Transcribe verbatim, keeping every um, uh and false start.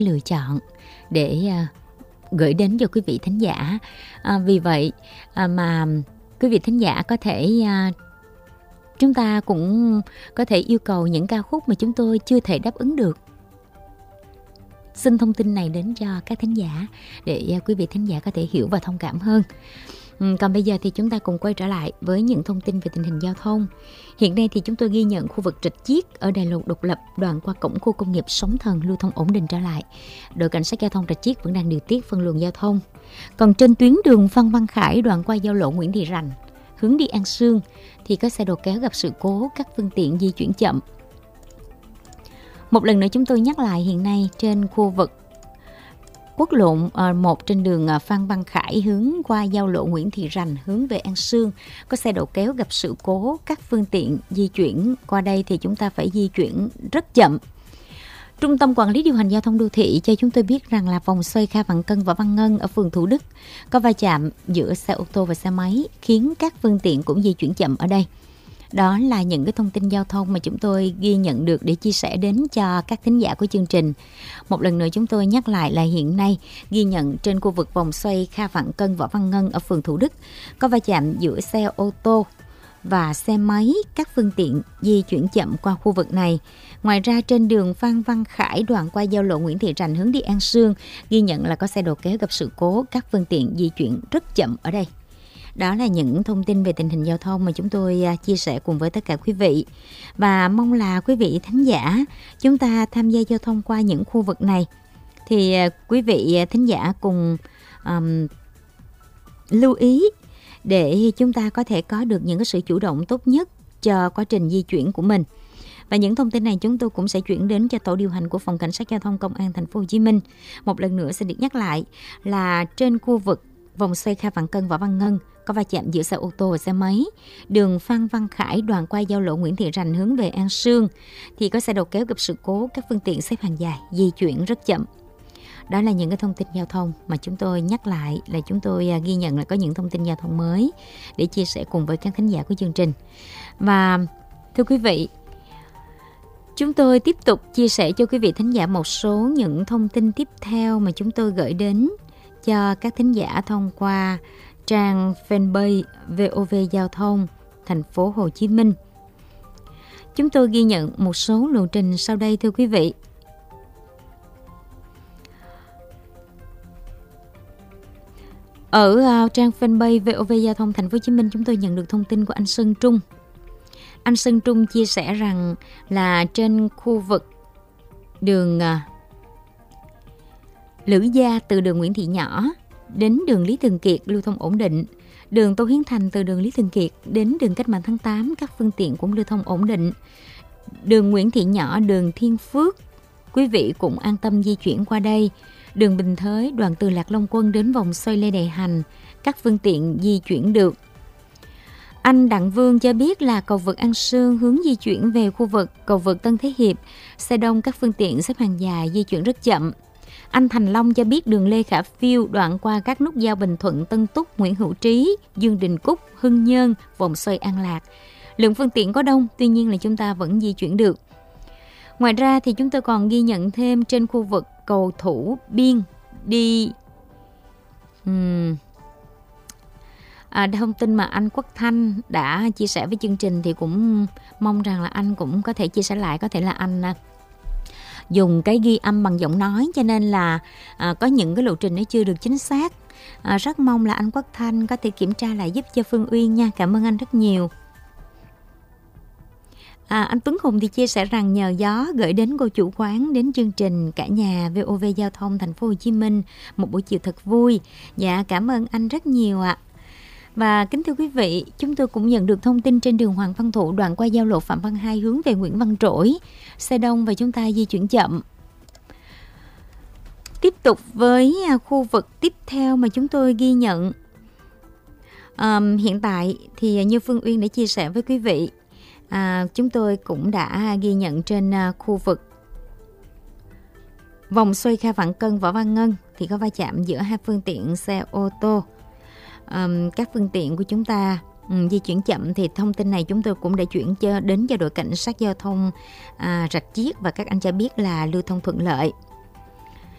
lựa chọn để à, gửi đến cho quý vị thính giả. À, vì vậy à, mà quý vị thính giả có thể à, chúng ta cũng có thể yêu cầu những ca khúc mà chúng tôi chưa thể đáp ứng được. Xin thông tin này đến cho các thính giả để quý vị thính giả có thể hiểu và thông cảm hơn. Còn bây giờ thì chúng ta cùng quay trở lại với những thông tin về tình hình giao thông. Hiện nay thì chúng tôi ghi nhận khu vực Rạch Chiếc ở đại lộ Độc Lập đoạn qua cổng khu công nghiệp Sóng Thần lưu thông ổn định trở lại. Đội cảnh sát giao thông Rạch Chiếc vẫn đang điều tiết phân luồng giao thông. Còn trên tuyến đường Phan Văn Khải đoạn qua giao lộ Nguyễn Thị Rành hướng đi An Sương thì có xe đầu kéo gặp sự cố, các phương tiện di chuyển chậm. Một lần nữa chúng tôi nhắc lại, hiện nay trên khu vực quốc lộ một trên đường Phan Văn Khải hướng qua giao lộ Nguyễn Thị Rành hướng về An Sương có xe đầu kéo gặp sự cố, các phương tiện di chuyển qua đây thì chúng ta phải di chuyển rất chậm. Trung tâm Quản lý điều hành giao thông đô thị cho chúng tôi biết rằng là vòng xoay Kha Vạn Cân và Văn Ngân ở phường Thủ Đức có va chạm giữa xe ô tô và xe máy khiến các phương tiện cũng di chuyển chậm ở đây. Đó là những cái thông tin giao thông mà chúng tôi ghi nhận được để chia sẻ đến cho các thính giả của chương trình. Một lần nữa chúng tôi nhắc lại là hiện nay ghi nhận trên khu vực vòng xoay Kha Vạn Cân Võ Văn Ngân ở phường Thủ Đức có va chạm giữa xe ô tô và xe máy, các phương tiện di chuyển chậm qua khu vực này. Ngoài ra trên đường Phan Văn Khải đoạn qua giao lộ Nguyễn Thị Rành hướng đi An Sương ghi nhận là có xe đầu kéo gặp sự cố, các phương tiện di chuyển rất chậm ở đây. Đó là những thông tin về tình hình giao thông mà chúng tôi chia sẻ cùng với tất cả quý vị. Và mong là quý vị thính giả chúng ta tham gia giao thông qua những khu vực này thì quý vị thính giả cùng um, lưu ý để chúng ta có thể có được những cái sự chủ động tốt nhất cho quá trình di chuyển của mình. Và những thông tin này chúng tôi cũng sẽ chuyển đến cho tổ điều hành của Phòng Cảnh sát Giao thông Công an Thành phố Hồ Chí Minh. Một lần nữa xin được nhắc lại là trên khu vực vòng xoay Kha Vạn Cân Võ Văn Ngân có va chạm giữa xe ô tô và xe máy. Đường Phan Văn Khải đoạn qua giao lộ Nguyễn Thị Rành hướng về An Sương thì có xe đầu kéo gặp sự cố, các phương tiện xếp hàng dài di chuyển rất chậm. Đó là những cái thông tin giao thông mà chúng tôi nhắc lại, là chúng tôi ghi nhận là có những thông tin giao thông mới để chia sẻ cùng với các thính giả của chương trình. Và thưa quý vị, chúng tôi tiếp tục chia sẻ cho quý vị thính giả một số những thông tin tiếp theo mà chúng tôi gửi đến cho các thính giả thông qua trang fanpage vê o vê Giao thông Thành phố Hồ Chí Minh. Chúng tôi ghi nhận một số lộ trình sau đây thưa quý vị. Ở uh, trang fanpage vê o vê Giao thông Thành phố Hồ Chí Minh chúng tôi nhận được thông tin của anh Sơn Trung. Anh Sơn Trung chia sẻ rằng là trên khu vực đường uh, Lữ Gia từ đường Nguyễn Thị Nhỏ đến đường Lý Thường Kiệt lưu thông ổn định. Đường Tô Hiến Thành từ đường Lý Thường Kiệt đến đường Cách Mạng tháng tám các phương tiện cũng lưu thông ổn định. Đường Nguyễn Thị Nhỏ, đường Thiên Phước, quý vị cũng an tâm di chuyển qua đây. Đường Bình Thới, đoạn từ Lạc Long Quân đến vòng xoay Lê Đại Hành, các phương tiện di chuyển được. Anh Đặng Vương cho biết là cầu vượt An Sương hướng di chuyển về khu vực cầu vượt Tân Thế Hiệp, xe đông các phương tiện xếp hàng dài di chuyển rất chậm. Anh Thành Long cho biết đường Lê Khả Phiêu đoạn qua các nút giao Bình Thuận, Tân Túc, Nguyễn Hữu Trí, Dương Đình Cúc, Hưng Nhơn, vòng xoay An Lạc. Lượng phương tiện có đông, tuy nhiên là chúng ta vẫn di chuyển được. Ngoài ra thì chúng tôi còn ghi nhận thêm trên khu vực cầu Thủ Biên đi uhm, à, thông tin mà anh Quốc Thanh đã chia sẻ với chương trình thì cũng mong rằng là anh cũng có thể chia sẻ lại. Có thể là anh dùng cái ghi âm bằng giọng nói cho nên là à, có những cái lộ trình nó chưa được chính xác. À, rất mong là anh Quốc Thanh có thể kiểm tra lại giúp cho Phương Uyên nha. Cảm ơn anh rất nhiều. À, anh Tuấn Hùng thì chia sẻ rằng nhờ gió gửi đến cô chủ quán, đến chương trình cả nhà vê o vê Giao thông Thành phố Hồ Chí Minh một buổi chiều thật vui. Dạ, cảm ơn anh rất nhiều ạ. Và kính thưa quý vị, chúng tôi cũng nhận được thông tin trên đường Hoàng Văn Thụ đoạn qua giao lộ Phạm Văn Hai hướng về Nguyễn Văn Trỗi, xe đông và chúng ta di chuyển chậm. Tiếp tục với khu vực tiếp theo mà chúng tôi ghi nhận. À, hiện tại thì như Phương Uyên đã chia sẻ với quý vị, à, chúng tôi cũng đã ghi nhận trên khu vực vòng xoay Kha Vạn Cân Võ Văn Ngân thì có va chạm giữa hai phương tiện xe ô tô. Um, các phương tiện của chúng ta um, di chuyển chậm thì thông tin này chúng tôi cũng đã chuyển cho, đến cho đội cảnh sát giao thông à, Rạch Chiếc và các anh cho biết là lưu thông thuận lợi.